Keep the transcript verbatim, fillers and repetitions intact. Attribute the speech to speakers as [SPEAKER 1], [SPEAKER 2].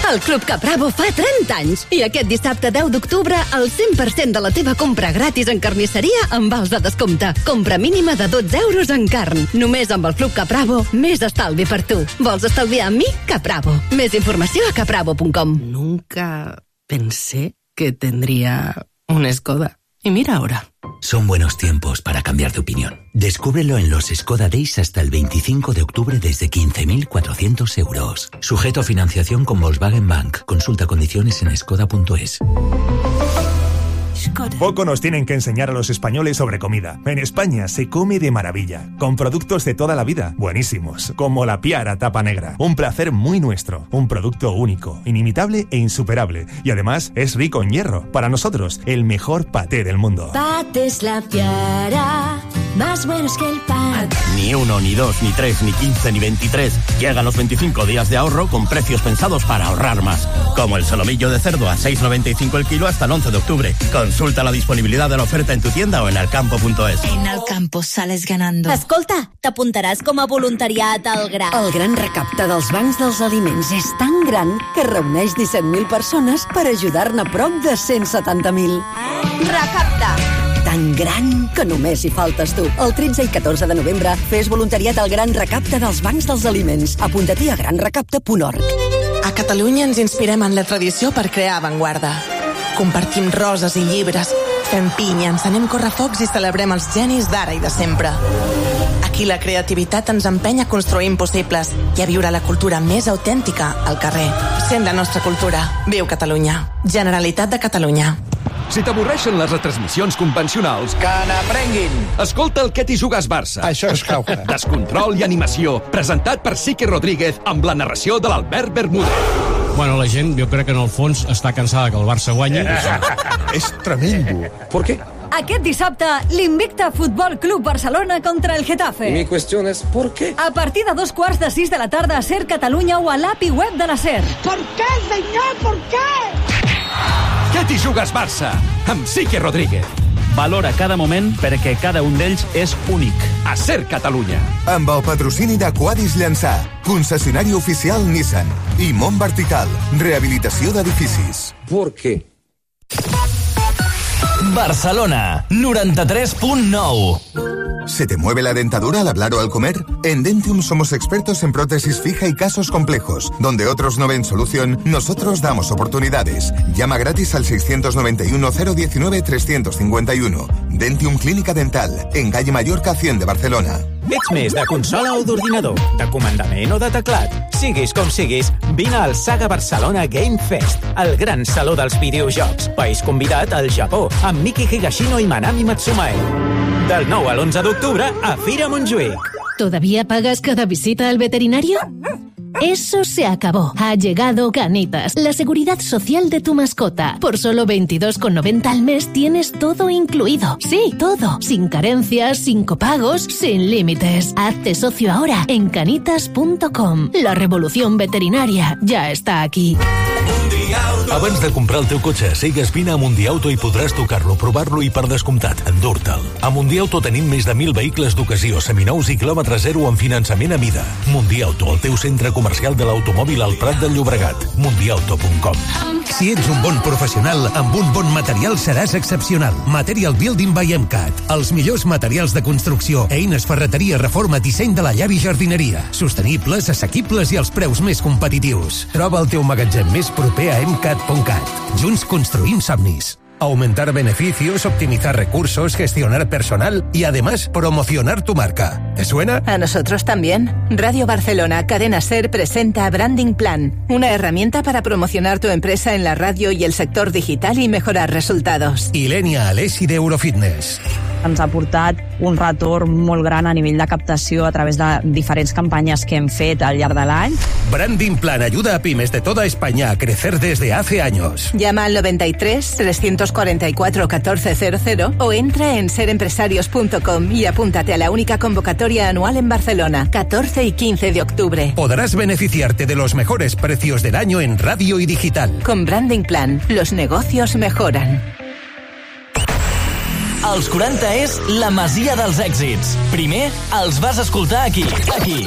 [SPEAKER 1] El Club Capravo fa trenta anys i aquest dissabte deu d'octubre el cent per cent de la teva compra gratis en carnisseria amb vals de descompte. Compra mínima de dotze euros en carn. Només amb el Club Capravo, més estalvi per tu. Vols estalviar amb mi? Capravo. Més informació a capravo punt com.
[SPEAKER 2] Nunca pensé que tendría un Skoda. Y mira ahora.
[SPEAKER 3] Son buenos tiempos para cambiar de opinión. Descúbrelo en los Skoda Days hasta el veinticinco de octubre desde quince mil cuatrocientos euros. Sujeto a financiación con Volkswagen Bank. Consulta condiciones en skoda punto es.
[SPEAKER 4] Poco nos tienen que enseñar a los españoles sobre comida. En España se come de maravilla, con productos de toda la vida, buenísimos, como la Piara tapa negra. Un placer muy nuestro, un producto único, inimitable e insuperable. Y además es rico en hierro. Para nosotros, el mejor paté del mundo.
[SPEAKER 5] Patés La Piara, más buenos que el pan.
[SPEAKER 6] Ni uno, ni dos, ni tres, ni quince, ni veintitrés. Llegan los veinticinco días de ahorro con precios pensados para ahorrar más. Como el solomillo de cerdo a seis noventa y cinco el kilo hasta el once de octubre. Consulta la disponibilidad de la oferta en tu tienda o en alcampo punto es.
[SPEAKER 5] En Alcampo sales ganando. Escolta, t'apuntaràs com a voluntariat al G R A.
[SPEAKER 1] El gran recapte dels bancs dels aliments és tan gran que reuneix disset mil persones per ajudar-ne prop de cent setanta mil.
[SPEAKER 5] Recapta.
[SPEAKER 1] Tan gran que només hi faltes tu. El tretze i catorze de novembre fes voluntariat al gran recapte dels bancs dels aliments. Apunta-t'hi a gran recapte punt org.
[SPEAKER 7] A Catalunya ens inspirem en la tradició per crear avantguarda. Compartim roses i llibres, fem pinya, encenem correfocs i celebrem els genis d'ara i de sempre. Aquí la creativitat ens empeny a construir impossibles i a viure la cultura més autèntica al carrer. Sent la nostra cultura. Viu Catalunya. Generalitat de Catalunya.
[SPEAKER 8] Si t'avorreixen les retransmissions convencionals,
[SPEAKER 9] que n'aprenguin!
[SPEAKER 8] Escolta el Què t'hi jugues Barça.
[SPEAKER 9] Això és cauca.
[SPEAKER 8] Descontrol i animació, presentat per Sique Rodríguez amb la narració de l'Albert Bermúdez.
[SPEAKER 10] Bueno, la gent, jo crec que en el fons està cansada que el Barça guanyi.
[SPEAKER 9] És tremendo. ¿Por qué?
[SPEAKER 11] Aquest dissabte, l'Invicta Futbol Club Barcelona contra el Getafe.
[SPEAKER 9] Mi cuestión es ¿por qué?
[SPEAKER 11] A partir de dos quarts de sis de la tarda a SER Catalunya o a l'A P I web de la SER.
[SPEAKER 12] ¿Por qué, señor? ¿Por qué?
[SPEAKER 8] Què t'hi jugues Barça? Amb Sique Rodríguez.
[SPEAKER 13] Valora cada moment perquè cada un d'ells és únic.
[SPEAKER 8] A SER Catalunya.
[SPEAKER 14] Amb el patrocini de Quadis Llançà, concessionari oficial Nissan i Mont Vertical, rehabilitació d'edificis.
[SPEAKER 9] ¿Por qué?
[SPEAKER 15] Barcelona, noranta-tres punt nou.
[SPEAKER 14] ¿Se te mueve la dentadura al hablar o al comer? En Dentium somos expertos en prótesis fija y casos complejos. Donde otros no ven solución, nosotros damos oportunidades. Llama gratis al seis nueve uno, cero uno nueve, tres cinco uno. Dentium Clínica Dental, en calle Mallorca cent de Barcelona.
[SPEAKER 16] Ets més de consola o d'ordinador, de comandament o de teclat? Siguis com siguis, vine al Saga Barcelona Game Fest, el gran saló dels videojocs. País convidat al Japó, amb Miki Higashino i Manami Matsumae. Del nou al once d'octubre a Fira Montjuïc.
[SPEAKER 17] ¿Todavía pagas cada visita al veterinario? Eso se acabó. Ha llegado Canitas, la seguridad social de tu mascota. Por solo veintidós con noventa al mes tienes todo incluido. Sí, todo. Sin carencias, sin copagos, sin límites. Hazte socio ahora en canitas punto com. La revolución veterinaria ya está aquí.
[SPEAKER 18] Abans de comprar el teu cotxe, sigues vine a Mundiauto i podràs tocar-lo, provar-lo i, per descomptat, endur-te'l. A Mundiauto tenim més de mil vehicles d'ocasió, seminous i quilòmetre zero amb finançament a mida. Mundiauto, el teu centre comercial de l'automòbil al Prat del Llobregat. mundiauto punt com.
[SPEAKER 19] Si ets un bon professional, amb un bon material seràs excepcional. Material Building by MCAT. Els millors materials de construcció, eines, ferreteria, reforma, disseny de la llar i jardineria. Sostenibles, assequibles i als preus més competitius. Troba el teu magatzem més proper a emcat punt cat. Junts construïm somnis. Aumentar beneficios, optimizar recursos, gestionar personal y además promocionar tu marca. ¿Te suena?
[SPEAKER 20] A nosotros también. Radio Barcelona, Cadena SER presenta Branding Plan, una herramienta para promocionar tu empresa en la radio y el sector digital y mejorar resultados.
[SPEAKER 19] Ilenia Alessi d'Eurofitness.
[SPEAKER 21] Ens ha portat un retorn molt gran a nivell de captació a través de diferents campanyes que hem fet al llarg de l'any.
[SPEAKER 19] Branding Plan ayuda a pymes de toda España a crecer desde hace años.
[SPEAKER 20] Llama al noventa y tres, trescientos cuarenta y cuatro, catorce cero cero o entra en ser empresarios punto com y apúntate a la única convocatoria anual en Barcelona, catorce y quince de octubre.
[SPEAKER 19] Podrás beneficiarte de los mejores precios del año en radio y digital.
[SPEAKER 20] Con Branding Plan, los negocios mejoran.
[SPEAKER 15] Els quaranta és la masia dels èxits. Primer, els vas escoltar aquí. Aquí.